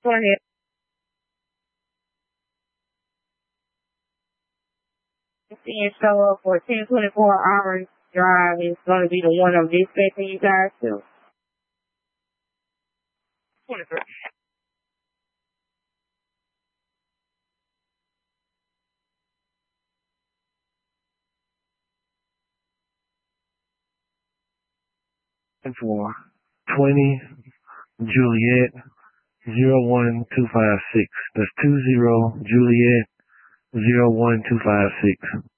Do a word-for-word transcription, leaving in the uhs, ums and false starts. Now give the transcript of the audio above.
Go ahead. And show up for ten twenty-four hours drive is going to be the one I'm dispatching you guys to. twenty-three. For twenty Juliet zero one two five six. That's two zero Juliet zero one two five six.